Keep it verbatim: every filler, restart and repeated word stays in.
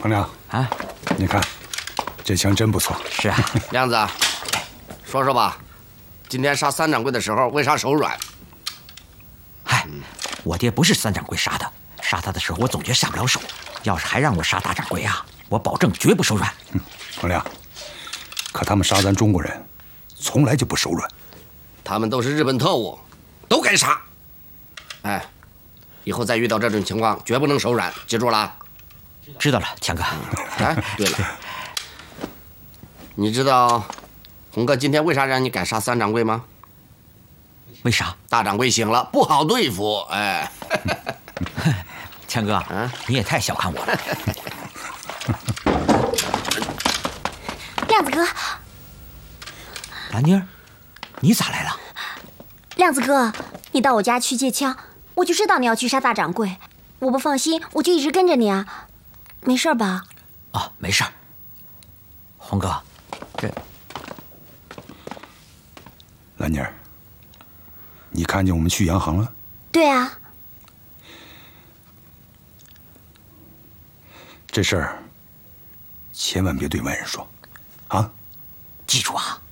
彭亮啊， 你看，这枪真不错。 是啊， 亮子，说说吧，今天杀三掌柜的时候为啥手软？ 嗨，我爹不是三掌柜杀的，杀他的时候我总觉下不了手。要是还让我杀大掌柜啊，我保证绝不手软。 嗯，彭亮，可他们杀咱中国人，从来就不手软。 他们都是日本特务，都该杀。哎，以后再遇到这种情况，绝不能手软，记住了。 知道了，强哥。 哎，对了，你知道红哥今天为啥让你改杀三掌柜吗？ 为啥？ 大掌柜醒了，不好对付。哎， 强哥，啊，你也太小看我了。 亮子哥， 兰妮儿，你咋来了？ 亮子哥，你到我家去借枪，我就知道你要去杀大掌柜，我不放心，我就一直跟着你啊。没事吧？ 哦，没事。红哥，这兰妮儿，你看见我们去洋行了？ 对啊。 这事儿千万别对外人说，啊！ 记住啊。